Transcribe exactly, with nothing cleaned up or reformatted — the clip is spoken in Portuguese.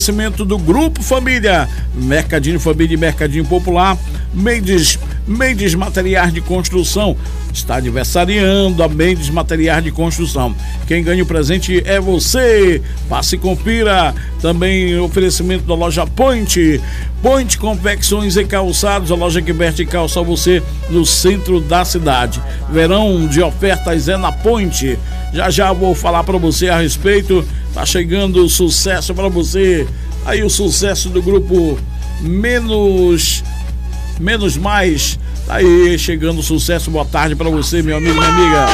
Oferecimento do Grupo Família, Mercadinho Família e Mercadinho Popular, Mendes, Mendes Materiais de Construção, está aniversariando a Mendes Materiais de Construção. Quem ganha o presente é você. Passe e confira. Também oferecimento da loja Point, Point Confecções e Calçados, a loja que veste calça a você no centro da cidade. Verão de ofertas é na Point. Já já vou falar para você a respeito. Tá chegando o sucesso para você. Aí o sucesso do grupo Menos Menos Mais. Tá aí chegando o sucesso. Boa tarde para você, meu amigo, minha amiga.